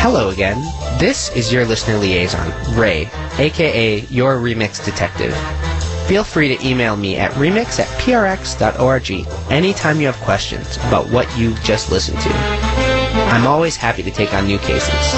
Hello again. This is your listener liaison, Ray, aka your Remix Detective. Feel free to email me at remix@prx.org anytime you have questions about what you just listened to. I'm always happy to take on new cases.